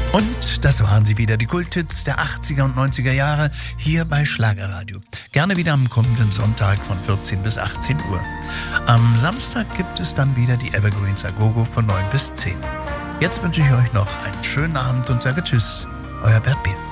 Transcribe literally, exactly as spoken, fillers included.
Und das waren sie wieder, die Kulthits der achtziger und neunziger Jahre hier bei Schlagerradio. Gerne wieder am kommenden Sonntag von vierzehn bis achtzehn Uhr. Am Samstag gibt es dann wieder die Evergreens Agogo von neun bis zehn. Jetzt wünsche ich euch noch einen schönen Abend und sage Tschüss, euer Bert Bier.